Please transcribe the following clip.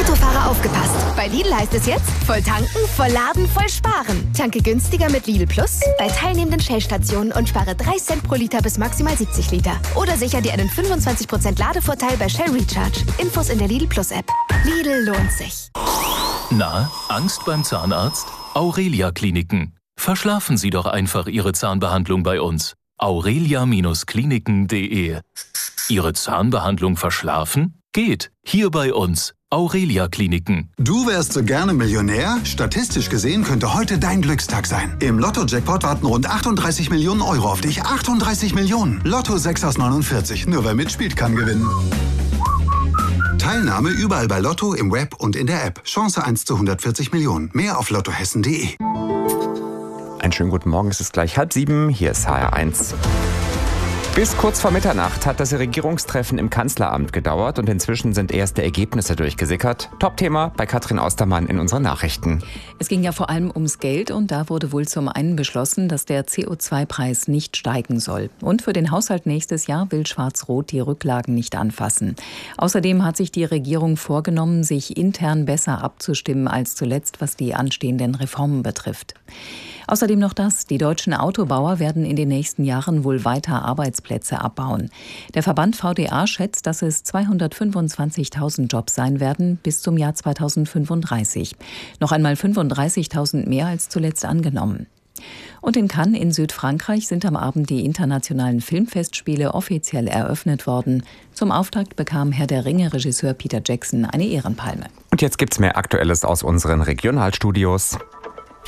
Autofahrer aufgepasst. Bei Lidl heißt es jetzt, voll tanken, voll laden, voll sparen. Tanke günstiger mit Lidl Plus bei teilnehmenden Shell-Stationen und spare 3 Cent pro Liter bis maximal 70 Liter. Oder sicher dir einen 25% Ladevorteil bei Shell Recharge. Infos in der Lidl Plus App. Lidl lohnt sich. Na, Angst beim Zahnarzt? Aurelia Kliniken. Verschlafen Sie doch einfach Ihre Zahnbehandlung bei uns. aurelia-kliniken.de. Ihre Zahnbehandlung verschlafen? Geht. Hier bei uns. Aurelia Kliniken. Du wärst so gerne Millionär? Statistisch gesehen könnte heute dein Glückstag sein. Im Lotto-Jackpot warten rund 38 Millionen Euro auf dich. 38 Millionen. Lotto 6 aus 49. Nur wer mitspielt, kann gewinnen. Teilnahme überall bei Lotto, im Web und in der App. Chance 1 zu 140 Millionen. Mehr auf lottohessen.de. Einen schönen guten Morgen, es ist gleich 6:30. Hier ist HR1. Bis kurz vor Mitternacht hat das Regierungstreffen im Kanzleramt gedauert und inzwischen sind erste Ergebnisse durchgesickert. Top-Thema bei Katrin Ostermann in unseren Nachrichten. Es ging ja vor allem ums Geld und da wurde wohl zum einen beschlossen, dass der CO2-Preis nicht steigen soll. Und für den Haushalt nächstes Jahr will Schwarz-Rot die Rücklagen nicht anfassen. Außerdem hat sich die Regierung vorgenommen, sich intern besser abzustimmen als zuletzt, was die anstehenden Reformen betrifft. Außerdem noch das: Die deutschen Autobauer werden in den nächsten Jahren wohl weiter Arbeitsplätze abbauen. Der Verband VDA schätzt, dass es 225.000 Jobs sein werden bis zum Jahr 2035. Noch einmal 35.000 mehr als zuletzt angenommen. Und in Cannes in Südfrankreich sind am Abend die internationalen Filmfestspiele offiziell eröffnet worden. Zum Auftakt bekam Herr der Ringe-Regisseur Peter Jackson eine Ehrenpalme. Und jetzt gibt's mehr Aktuelles aus unseren Regionalstudios.